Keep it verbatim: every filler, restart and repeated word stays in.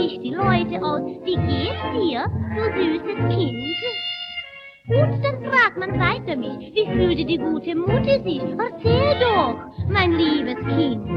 nicht die Leute aus. Wie geht's dir, du süßes Kind? Gut, dann fragt man weiter mich, wie fühlte die gute Mutti sich? Erzähl doch, mein liebes Kind.